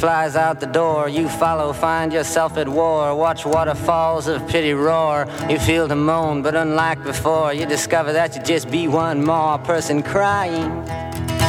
flies out the door, you follow, find yourself at war. Watch waterfalls of pity roar. You feel the moan, but unlike before, you discover that you just be one more person crying.